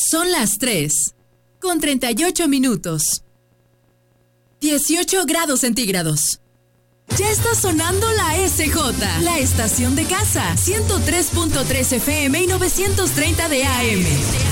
Son las 3:38. 18 grados centígrados. Ya está sonando la SJ, la estación de casa. 103.3 FM y 930 de AM.